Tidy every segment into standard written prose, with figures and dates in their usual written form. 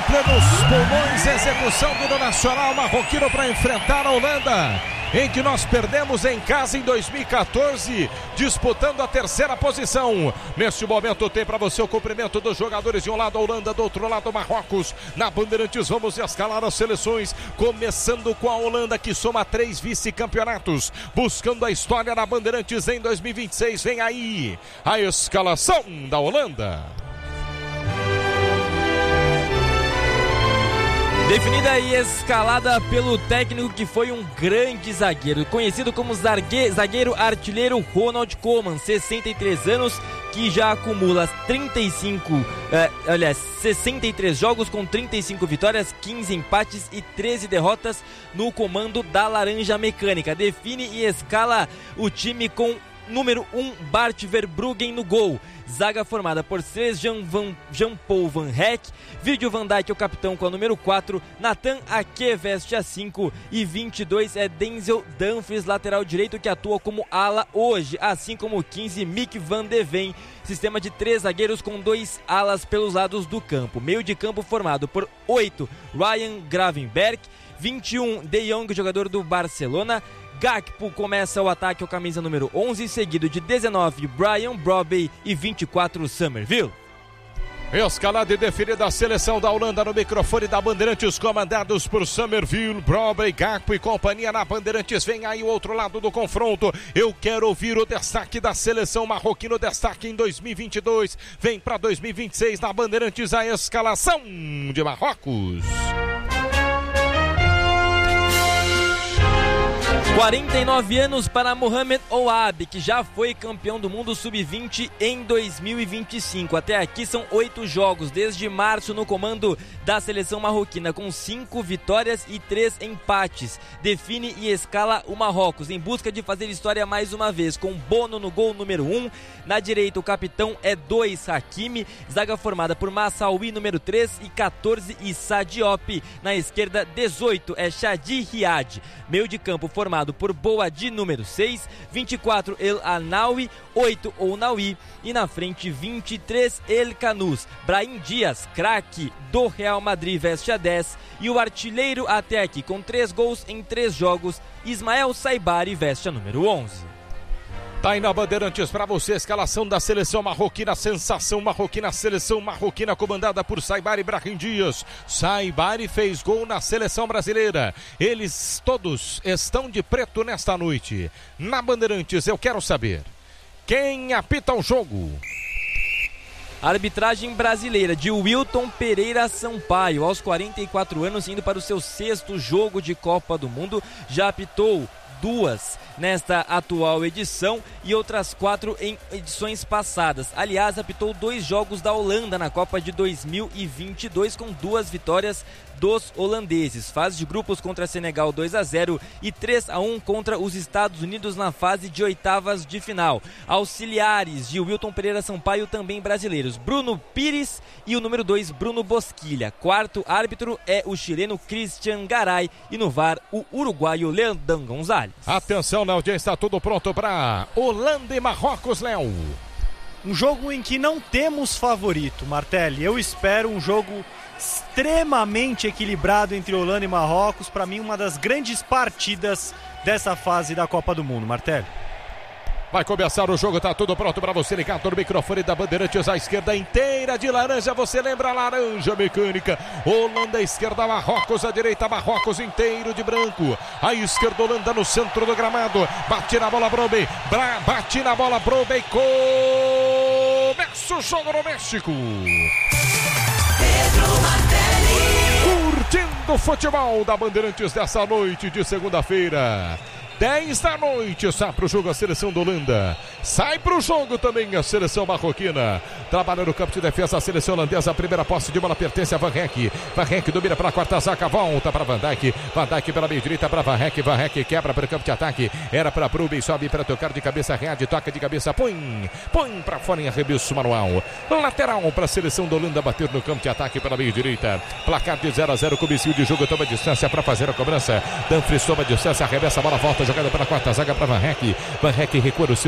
plenos pulmões, execução do Nacional Marroquino para enfrentar a Holanda, em que nós perdemos em casa em 2014, disputando a terceira posição. Neste momento tem para você o cumprimento dos jogadores de um lado a Holanda, do outro lado Marrocos. Na Bandeirantes vamos escalar as seleções, começando com a Holanda, que soma 3 vice-campeonatos, buscando a história na Bandeirantes em 2026. Vem aí a escalação da Holanda. Definida e escalada pelo técnico que foi um grande zagueiro, conhecido como zagueiro artilheiro Ronald Koeman, 63 anos, que já acumula 63 jogos com 35 vitórias, 15 empates e 13 derrotas no comando da Laranja Mecânica. Define e escala o time com número 1, Bart Verbruggen no gol. Zaga formada por Jean-Paul Van Hecke, Virgil van Dijk é o capitão com a número 4, Nathan Ake veste a 5 e 22 é Denzel Dumfries, lateral direito, que atua como ala hoje, assim como o 15, Mick van de Ven. Sistema de 3 zagueiros com 2 alas pelos lados do campo. Meio de campo formado por 8, Ryan Gravenberch, 21, De Jong, jogador do Barcelona. Gakpo começa o ataque ao camisa número 11, seguido de 19, Brian Brobey e 24, Summerville. Escalada e definida a seleção da Holanda no microfone da Bandeirantes, comandados por Summerville, Brobey, Gakpo e companhia na Bandeirantes. Vem aí o outro lado do confronto. Eu quero ouvir o destaque da seleção marroquina, o destaque em 2022. Vem para 2026 na Bandeirantes a escalação de Marrocos. 49 anos para Mohamed Ouabi, que já foi campeão do mundo sub-20 em 2025. Até aqui são 8 jogos, desde março no comando da seleção marroquina, com 5 vitórias e 3 empates. Define e escala o Marrocos, em busca de fazer história mais uma vez, com Bono no gol número 1. Na direita o capitão é 2, Hakimi. Zaga formada por Massaoui, número 3, e 14, Issa Diop. Na esquerda, 18, é Shadi Riad. Meio de campo formado por Boadi, número 6, 24, El Anawi, 8, Ounawi, e na frente 23, El Kanous. Brahim Dias, craque do Real Madrid, veste a 10, e o artilheiro até aqui com 3 gols em 3 jogos, Ismael Saibari, veste a número 11. Tá aí na Bandeirantes para você a escalação da seleção marroquina, sensação marroquina, seleção marroquina comandada por Saibari Brahim Dias. Saibari fez gol na seleção brasileira. Eles todos estão de preto nesta noite. Na Bandeirantes eu quero saber quem apita o jogo. Arbitragem brasileira de Wilton Pereira Sampaio, aos 44 anos, indo para o seu 6º jogo de Copa do Mundo. Já apitou 2 nesta atual edição e outras 4 em edições passadas. Aliás, apitou 2 jogos da Holanda na Copa de 2022 com 2 vitórias dos holandeses. Fase de grupos contra Senegal 2-0 e 3-1 contra os Estados Unidos na fase de oitavas de final. Auxiliares de Wilton Pereira Sampaio, também brasileiros, Bruno Pires e o número 2, Bruno Bosquilha. 4º árbitro é o chileno Christian Garay e no VAR o uruguaio Leandro Gonzalez. Atenção, Léo, já está tudo pronto para Holanda e Marrocos, Léo. Um jogo em que não temos favorito, Martelli. Eu espero um jogo extremamente equilibrado entre Holanda e Marrocos. Para mim, uma das grandes partidas dessa fase da Copa do Mundo, Martelli. Vai começar o jogo, tá tudo pronto para você ligar no microfone da Bandeirantes. À esquerda inteira de laranja, você lembra a Laranja Mecânica. Holanda à esquerda, Marrocos à direita, Marrocos inteiro de branco. À esquerda, Holanda no centro do gramado. Bate na bola, Brobey. Bate na bola, Brobey. Começa o jogo no México. Curtindo o futebol da Bandeirantes dessa noite de segunda-feira. 10 da noite, sai pro jogo a seleção da Holanda, sai pro jogo também a seleção marroquina. Trabalha no campo de defesa a seleção holandesa, a primeira posse de bola pertence a Van Hecke. Van Hecke domina para a quarta zaga, volta para Van Dijk. Van Dijk pela meia direita para Van Hecke. Van Hecke quebra para o campo de ataque, era para Brubey, sobe para tocar de cabeça, Riad toca de cabeça, põe para fora em arremesso manual. Lateral para a seleção da Holanda bater no campo de ataque pela meia direita. Placar de 0-0, começo de jogo, toma distância para fazer a cobrança. Dumfries toma distância, arremessa a bola, volta jogada para a quarta zaga para Van Hecke. Van Hecke recua no círculo central.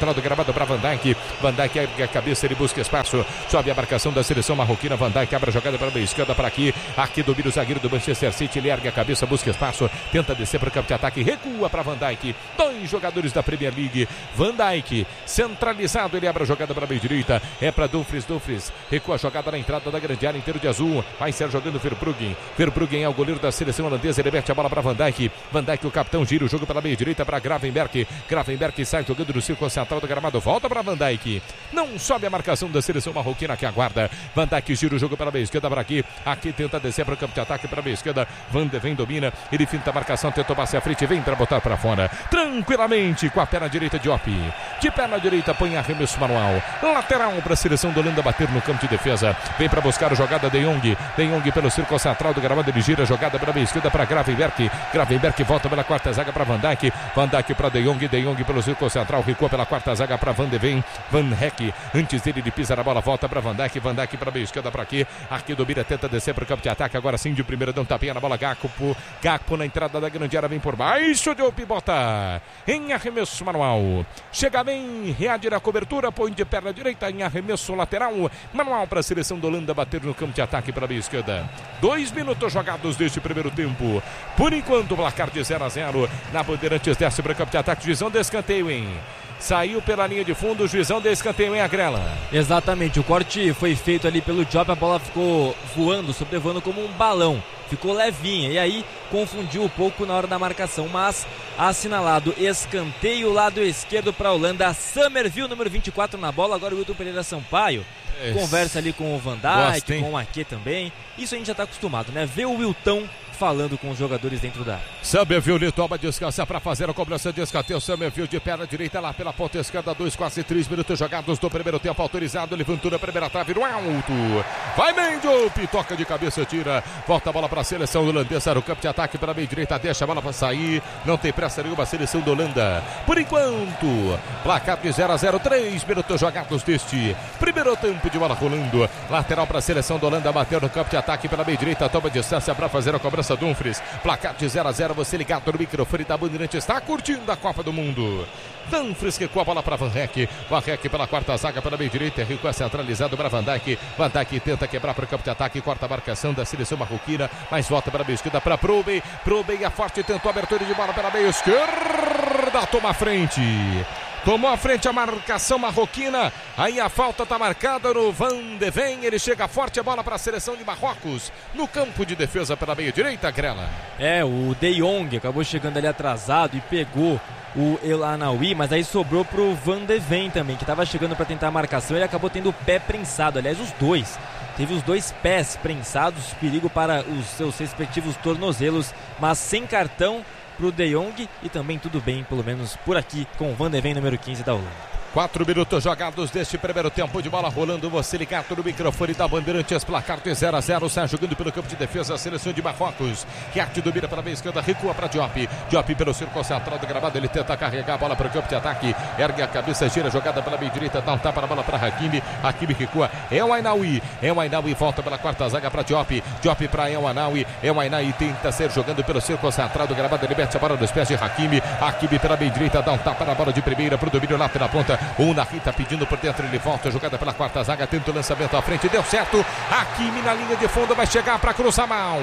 central do gramado para Van Dijk. Van Dijk ergue a cabeça, ele busca espaço. Sobe a marcação da seleção marroquina. Van Dijk abre a jogada para a esquerda, para aqui. Aqui domina o zagueiro do Manchester City. Ele ergue a cabeça, busca espaço. Tenta descer para o campo de ataque. Recua para Van Dijk. 2 jogadores da Premier League. Van Dijk centralizado. Ele abre a jogada para a meia direita. É para Dumfries. Dumfries recua a jogada na entrada da grande área, inteiro de azul. Vai ser jogando Verbruggen. Verbruggen é o goleiro da seleção holandesa. Ele mete a bola para Van Dijk. Van Dijk, o capitão, gira o jogo pela meia direita para Gravenberch. Gravenberch sai jogando no círculo central do gramado. Volta para Van Dijk. Não sobe a marcação da seleção marroquina que aguarda. Van Dijk gira o jogo pela meia esquerda para aqui. Aqui tenta descer para o campo de ataque para a meia esquerda. Van de Ven domina. Ele finta a marcação, tentou passe à frente. Vem para botar para fora. Tranquilamente com a perna direita de Diop. De perna direita põe arremesso manual. Lateral para a seleção da Holanda bater no campo de defesa. Vem para buscar a jogada de Jong. De Jong pelo círculo central do gramado. Ele gira a jogada para a meia esquerda para Gravenberch. Gravenberch volta pela quarta zaga para Van Dijk. Van Dijk para De Jong. De Jong pelo círculo central. Recua pela quarta zaga para Van de Ven. Van Heck. Antes dele, ele pisa na bola. Volta para Van Dijk. Van Dijk para a meia esquerda para aqui. Aqui domina, tenta descer para o campo de ataque. Agora sim, de primeira, dá um tapinha na bola. Gakpo. Gakpo na entrada da grande área. Vem por baixo. Diop bota em arremesso manual. Chega bem. Reage na cobertura. Põe de perna direita em arremesso lateral. Manual para a seleção da Holanda bater no campo de ataque para a meia esquerda. 2 minutos jogados deste primeiro tempo. Por enquanto, o placar de 0-0. Na Bandeirantes desce para o campo de ataque. Juizão de escanteio, hein? Saiu pela linha de fundo, o juizão de escanteio em Agrela. Exatamente, o corte foi feito ali pelo Diop, a bola ficou voando, sobrevoando como um balão. Ficou levinha e aí confundiu um pouco na hora da marcação, mas assinalado escanteio, lado esquerdo para a Holanda. Summerville, número 24 na bola, agora o Wilton Pereira Sampaio. Conversa ali com o Van Dijk, com o Ake também. Isso a gente já está acostumado, né? Ver o Wilton falando com os jogadores dentro da área. Summerville toma descansa para fazer a cobrança de escanteio. Summerville de perna direita lá pela ponta esquerda. 2, quase 3 minutos jogados do primeiro tempo. Autorizado, levantou na primeira trave no alto. Vai bem, Diop, toca de cabeça, tira. Volta a bola para a seleção holandesa no campo de ataque pela meia direita. Deixa a bola para sair. Não tem pressa nenhuma a seleção da Holanda. Por enquanto, placar de 0-0. 3 minutos jogados deste primeiro tempo de bola rolando. Lateral para a seleção da Holanda. Bateu no campo de ataque pela meia direita. Toma distância para fazer a cobrança. Dumfries, placar de 0-0, você ligado no microfone da Bandeirante, está curtindo a Copa do Mundo. Dumfries recua a bola para Van Heck. Van Heck pela quarta zaga, pela meia direita, recua centralizado para Van Dijk. Van Dijk tenta quebrar para o campo de ataque, corta a marcação da seleção marroquina, mas volta para a meia esquerda para Probe. Probe a forte, tentou a abertura de bola pela meia esquerda, toma a frente. Tomou a frente a marcação marroquina. Aí a falta está marcada no Van de Ven. Ele chega forte, a bola para a seleção de Marrocos. No campo de defesa pela meia direita, Grela. O De Jong acabou chegando ali atrasado e pegou o El Anaoui, mas aí sobrou pro Van de Ven também, que estava chegando para tentar a marcação. Ele acabou tendo o pé prensado, aliás os dois. Teve os 2 pés prensados, perigo para os seus respectivos tornozelos, mas sem cartão pro De Jong e também tudo bem, pelo menos por aqui, com o Van de Ven, número 15 da Holanda. 4 minutos jogados deste primeiro tempo de bola rolando. Você ligado no microfone da Bandeirantes, placar de 0-0. Sai jogando pelo campo de defesa a seleção de Marrocos. Riarte domina pela meia esquerda, recua para Diop. Diop pelo círculo central do gramado. Ele tenta carregar a bola para o campo de ataque. Ergue a cabeça, gira a jogada pela meia direita. Dá um tapa na bola para Hakimi. Hakimi recua. É o Ainaoui. Volta pela quarta zaga para Diop. Diop para El Anaoui. El Anaoui tenta ser jogando pelo círculo central do gramado. Ele mete a bola nos pés de Hakimi. Hakimi pela meia direita. Dá um tapa na bola de primeira para o domínio lá pela ponta. O Nahi tá pedindo por dentro, ele volta, jogada pela quarta zaga, tenta o lançamento à frente, deu certo. Hakimi na linha de fundo, vai chegar para cruzar mal.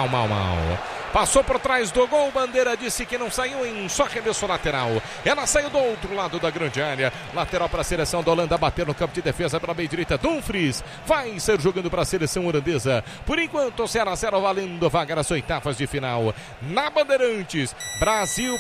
Passou por trás do gol, bandeira disse que não saiu em só arremesso lateral. Ela saiu do outro lado da grande área. Lateral para a seleção da Holanda, bater no campo de defesa pela meia direita. Dumfries vai ser jogando para a seleção holandesa. Por enquanto, 0-0 valendo vaga nas oitavas de final. Na Bandeirantes, Brasil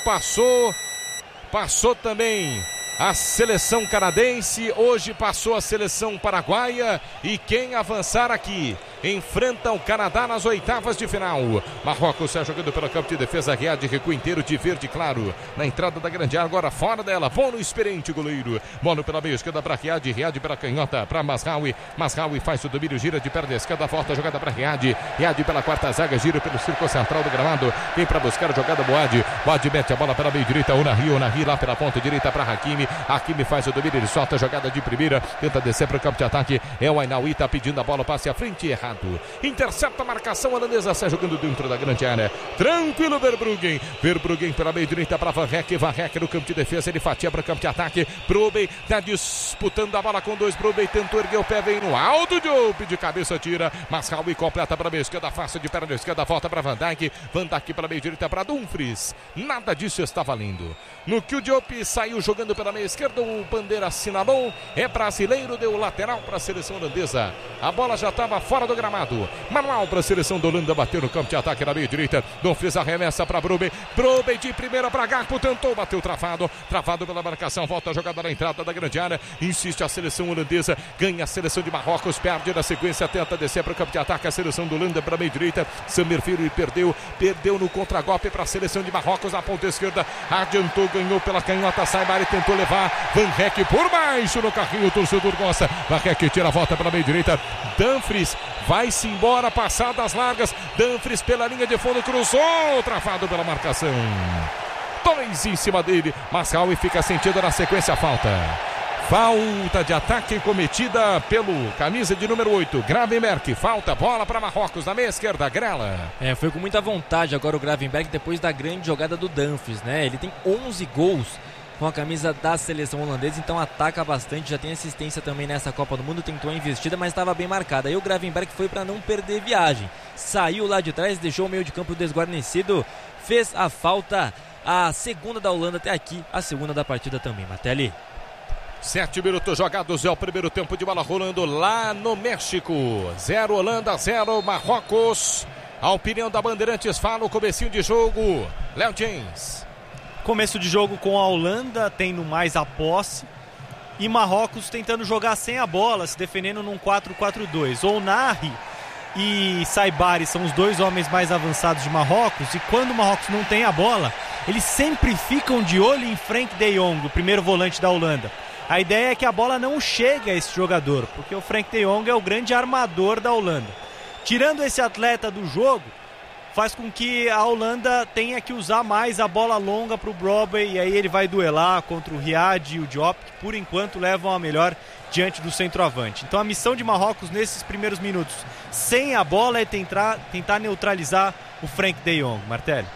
passou também a seleção canadense, hoje passou a seleção paraguaia e quem avançar aqui enfrenta o Canadá nas oitavas de final. Marrocos está jogando pelo campo de defesa, Riad recua inteiro de verde claro na entrada da grande área, agora fora dela, Bono experiente goleiro, Bono pela meia esquerda para Riad, Riad para canhota, para Mazraoui, Mazraoui faz o domínio, gira de perna esquerda, volta a jogada para Riad, Riad pela quarta zaga, gira pelo círculo central do gramado, vem para buscar a jogada Boad, Boad mete a bola pela meia direita, Onahi lá pela ponta direita para Hakimi, Hakimi faz o domínio, ele solta a jogada de primeira, tenta descer para o campo de ataque, é o Ainaoui, tá pedindo a bola, passe à frente, errado. lado. Intercepta a marcação holandesa, sai jogando dentro da grande área. Tranquilo, Verbruggen. Verbruggen pela meia direita para Van Heck. Van Heck no campo de defesa, ele fatia para o campo de ataque. Brobey está disputando a bola com dois. Brobey tentou erguer o pé, vem no alto. Diop de cabeça tira. Masraoui completa para a meia esquerda, fácil de perna esquerda, volta para Van Dijk. Van Dijk para a meia direita para Dumfries. Nada disso está valendo. No que o Diop saiu jogando pela meia esquerda, o Bandeira assinalou. É brasileiro, deu lateral para a seleção holandesa. A bola já estava fora do gramado. Manual para a seleção da Holanda, bateu no campo de ataque na meia direita. Dumfries arremessa para Brobey. Brobey de primeira para Gakpo, tentou, bateu travado. Travado pela marcação, volta a jogada na entrada da grande área. Insiste a seleção holandesa, ganha a seleção de Marrocos, perde na sequência, tenta descer para o campo de ataque. A seleção da Holanda para a meia direita. Samir perdeu no contragolpe para a seleção de Marrocos na ponta esquerda. Adiantou, ganhou pela canhota. Saibari tentou levar. Van Heck por baixo no carrinho, o torcedor gosta. Van Heck tira a volta para a meia direita. Dumfries vai-se embora, passadas largas. Dumfries pela linha de fundo, cruzou, travado pela marcação. 2 em cima dele. Masraoui fica sentido na sequência, falta de ataque cometida pelo camisa de número 8, Gravenberch. Falta, bola para Marrocos na meia esquerda, Grela. Foi com muita vontade agora o Gravenberch depois da grande jogada do Dumfries, né? Ele tem 11 gols com a camisa da seleção holandesa, então ataca bastante, já tem assistência também nessa Copa do Mundo, tentou a investida, mas estava bem marcada. Aí o Gravenberch foi para não perder viagem, saiu lá de trás, deixou o meio de campo desguarnecido, fez a falta, a segunda da Holanda até aqui, a segunda da partida também, Martelli. 7 minutos jogados, é o primeiro tempo de bola rolando lá no México. 0 Holanda, 0 Marrocos. A opinião da Bandeirantes fala o comecinho de jogo. Léo James. Começo de jogo com a Holanda tendo mais a posse e Marrocos tentando jogar sem a bola, se defendendo num 4-4-2. Ounahi e Saibari são os dois homens mais avançados de Marrocos, e quando o Marrocos não tem a bola, eles sempre ficam de olho em Frank de Jong, o primeiro volante da Holanda. A ideia é que a bola não chegue a esse jogador, porque o Frank de Jong é o grande armador da Holanda. Tirando esse atleta do jogo, faz com que a Holanda tenha que usar mais a bola longa para o Brobey, e aí ele vai duelar contra o Riad e o Diop, que por enquanto levam a melhor diante do centroavante. Então a missão de Marrocos nesses primeiros minutos sem a bola é tentar neutralizar o Frank de Jong. Martelli.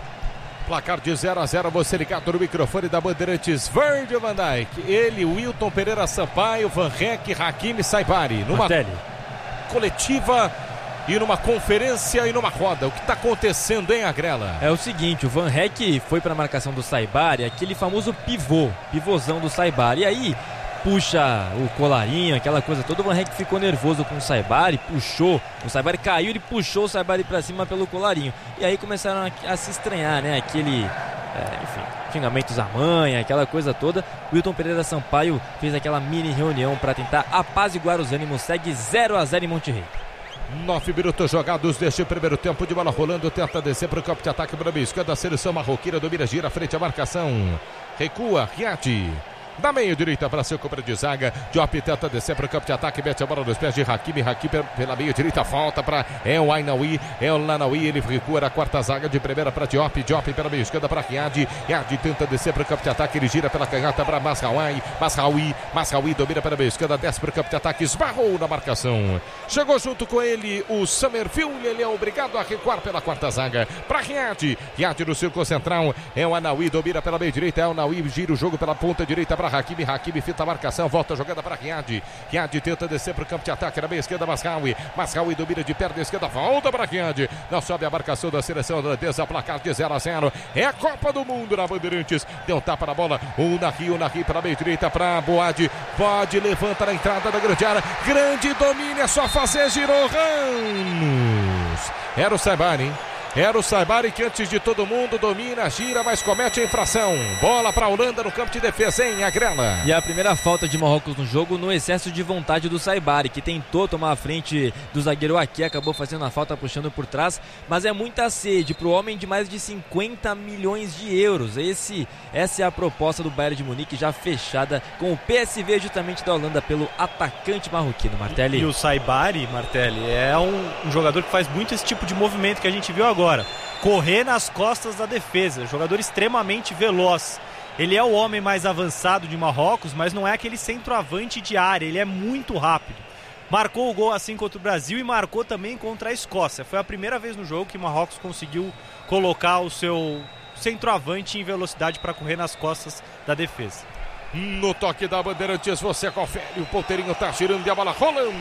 Placar de 0-0, você ligado no microfone da Bandeirantes, Virgil van Dijk, ele, Wilton Pereira Sampaio, Van Heck, Hakimi, Saibari, numa Martelli. Coletiva e numa conferência e numa roda. O que está acontecendo, hein, Agrela? É o seguinte, o Van Heck foi para a marcação do Saibari, aquele famoso pivôzão do Saibari, e aí puxa o colarinho, aquela coisa toda. O Van Heck ficou nervoso com o Saibari, puxou, o Saibari caiu, ele puxou o Saibari pra cima pelo colarinho, e aí começaram a se estranhar, né, aquele, xingamentos à mãe, aquela coisa toda. Wilton Pereira Sampaio fez aquela mini reunião para tentar apaziguar os ânimos, segue 0-0 em Monterrey. 9 minutos jogados deste primeiro tempo de bola rolando, tenta descer para o campo de ataque para a esquerda, a seleção marroquina domina, gira frente à marcação, recua, Riad. Da meia direita para seu cobra de zaga. Diop tenta descer para o campo de ataque, mete a bola nos pés de Hakimi. Hakimi pela meia direita, falta para El Ainaoui. Ele recua na quarta zaga, de primeira para Diop. Diop pela meia esquerda para Riad. Riad tenta descer para o campo de ataque, ele gira pela canhota para Masraoui domina pela meia esquerda, desce para o campo de ataque, esbarrou na marcação. Chegou junto com ele o Summerfield, ele é obrigado a recuar pela quarta zaga para Riad. Riad no círculo central. El Ainaoui domina pela meia direita. El Ainaoui gira o jogo pela ponta direita para Hakimi. Hakimi fita a marcação, volta a jogada para Riad. Riad tenta descer para o campo de ataque na meia esquerda, Masraoui domina de perna esquerda, volta para Riad. Não sobe a marcação da seleção holandesa, placar de 0-0. É a Copa do Mundo na Bandeirantes. Deu tapa na bola, o Nahi para a meia direita para Boad. Boad levanta na entrada da grande área. Grande domínio, é só fazer, girou Ramos. Era o Saibari, hein? Era o Saibari que antes de todo mundo domina, gira, mas comete a infração. Bola para a Holanda no campo de defesa, hein, Agrela? E a primeira falta de Marrocos no jogo no excesso de vontade do Saibari, que tentou tomar a frente do zagueiro aqui, acabou fazendo a falta puxando por trás, mas é muita sede para o homem de mais de 50 milhões de euros. Essa é a proposta do Bayern de Munique, já fechada com o PSV justamente da Holanda pelo atacante marroquino, Martelli. E o Saibari, Martelli, é um jogador que faz muito esse tipo de movimento que a gente viu agora. Correr nas costas da defesa, jogador extremamente veloz. Ele é o homem mais avançado de Marrocos, mas não é aquele centroavante de área, ele é muito rápido. marcou o gol assim contra o Brasil e marcou também contra a Escócia. Foi a primeira vez no jogo que o Marrocos conseguiu colocar o seu centroavante em velocidade para correr nas costas da defesa. No toque da Bandeirantes, você confere, o ponteirinho tá girando e a bola rolando.